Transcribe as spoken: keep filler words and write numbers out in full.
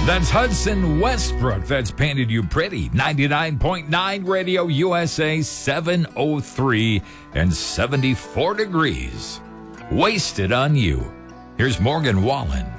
That's Hudson Westbrook. That's Painted You Pretty. ninety-nine point nine Radio U S A, seven oh three and seventy-four degrees. Wasted on You. Here's Morgan Wallen.